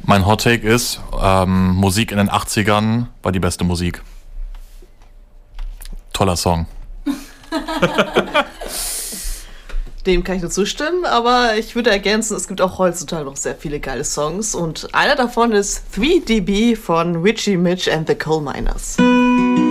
Mein Hot Take ist, Musik in den 80ern war die beste Musik. Toller Song. Dem kann ich nur zustimmen, aber ich würde ergänzen, es gibt auch heutzutage noch sehr viele geile Songs und einer davon ist 3DB von Richie Mitch and the Coal Miners.